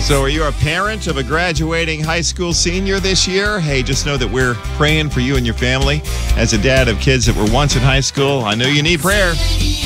So are you a parent of a graduating high school senior this year? Hey, just know that we're praying for you and your family. As a dad of kids that were once in high school, I know you need prayer.